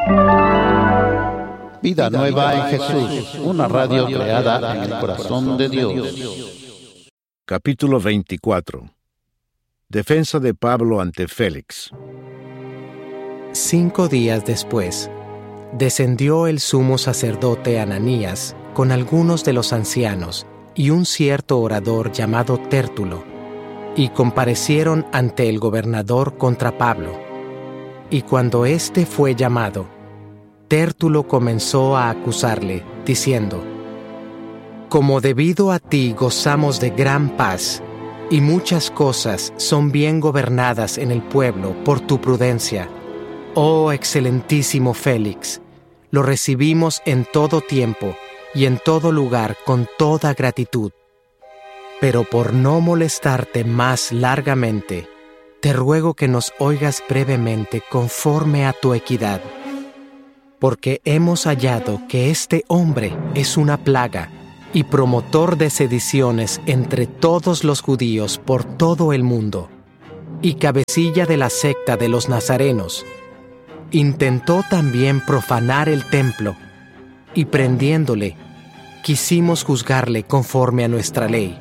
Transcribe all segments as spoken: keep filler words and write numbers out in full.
Vida nueva en Jesús, una radio creada en el corazón de Dios. Capítulo veinticuatro. Defensa de Pablo ante Félix. Cinco días después, descendió el sumo sacerdote Ananías con algunos de los ancianos y un cierto orador llamado Tértulo, y comparecieron ante el gobernador contra Pablo. Y cuando éste fue llamado, Tértulo comenzó a acusarle, diciendo: Como debido a ti gozamos de gran paz, y muchas cosas son bien gobernadas en el pueblo por tu prudencia, oh excelentísimo Félix, lo recibimos en todo tiempo y en todo lugar con toda gratitud. Pero por no molestarte más largamente, te ruego que nos oigas brevemente conforme a tu equidad. Porque hemos hallado que este hombre es una plaga y promotor de sediciones entre todos los judíos por todo el mundo, y cabecilla de la secta de los nazarenos. Intentó también profanar el templo, y prendiéndole, quisimos juzgarle conforme a nuestra ley.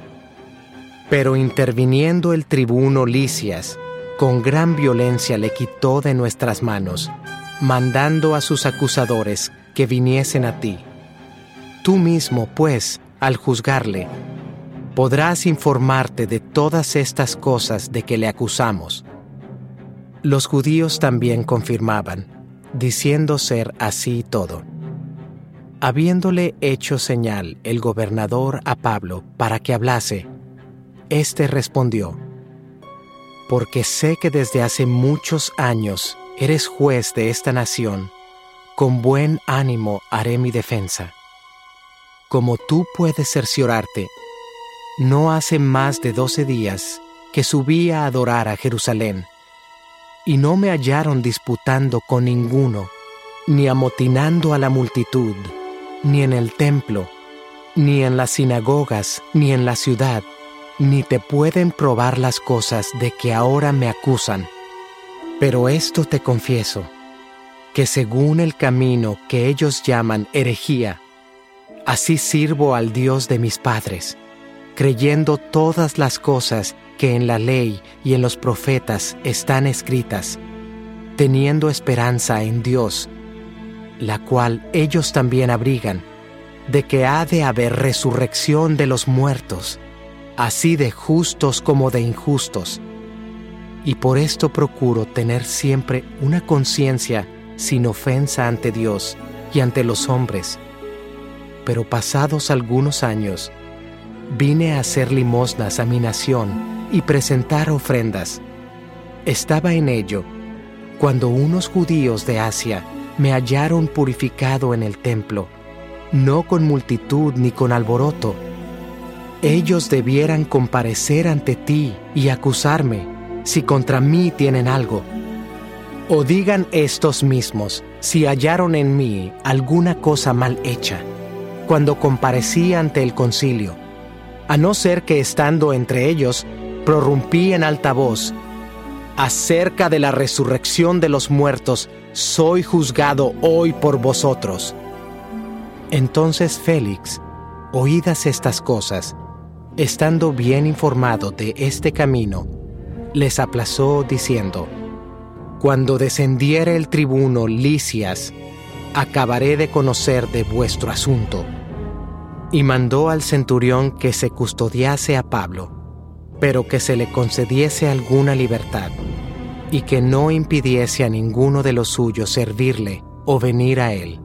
Pero interviniendo el tribuno Lisias, con gran violencia le quitó de nuestras manos, mandando a sus acusadores que viniesen a ti. Tú mismo, pues, al juzgarle, podrás informarte de todas estas cosas de que le acusamos. Los judíos también confirmaban, diciendo ser así todo. Habiéndole hecho señal el gobernador a Pablo para que hablase, éste respondió: Porque sé que desde hace muchos años eres juez de esta nación, con buen ánimo haré mi defensa. Como tú puedes cerciorarte, no hace más de doce días que subí a adorar a Jerusalén, y no me hallaron disputando con ninguno, ni amotinando a la multitud, ni en el templo, ni en las sinagogas, ni en la ciudad, ni te pueden probar las cosas de que ahora me acusan. Pero esto te confieso, que según el camino que ellos llaman herejía, así sirvo al Dios de mis padres, creyendo todas las cosas que en la ley y en los profetas están escritas, teniendo esperanza en Dios, la cual ellos también abrigan, de que ha de haber resurrección de los muertos, así de justos como de injustos. Y por esto procuro tener siempre una conciencia sin ofensa ante Dios y ante los hombres. Pero pasados algunos años, vine a hacer limosnas a mi nación y presentar ofrendas. Estaba en ello cuando unos judíos de Asia me hallaron purificado en el templo, no con multitud ni con alboroto. Ellos debieran comparecer ante ti y acusarme, si contra mí tienen algo. O digan estos mismos, si hallaron en mí alguna cosa mal hecha, cuando comparecí ante el concilio, a no ser que estando entre ellos, prorrumpí en alta voz: acerca de la resurrección de los muertos, soy juzgado hoy por vosotros. Entonces Félix, oídas estas cosas, estando bien informado de este camino, les aplazó diciendo: Cuando descendiere el tribuno Lisias, acabaré de conocer de vuestro asunto. Y mandó al centurión que se custodiase a Pablo, pero que se le concediese alguna libertad, y que no impidiese a ninguno de los suyos servirle o venir a él.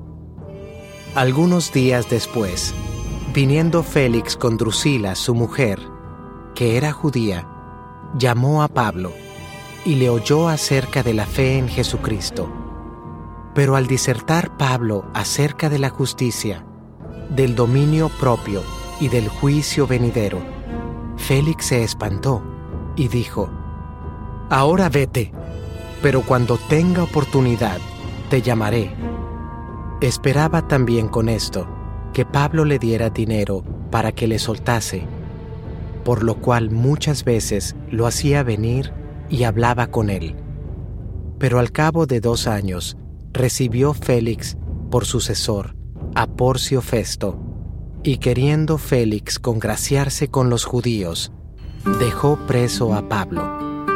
Algunos días después, viniendo Félix con Drusila, su mujer, que era judía, llamó a Pablo y le oyó acerca de la fe en Jesucristo. Pero al disertar Pablo acerca de la justicia, del dominio propio y del juicio venidero, Félix se espantó y dijo: Ahora vete, pero cuando tenga oportunidad te llamaré. Esperaba también con esto que Pablo le diera dinero para que le soltase, por lo cual muchas veces lo hacía venir y hablaba con él. Pero al cabo de dos años recibió Félix por sucesor a Porcio Festo, y queriendo Félix congraciarse con los judíos, dejó preso a Pablo.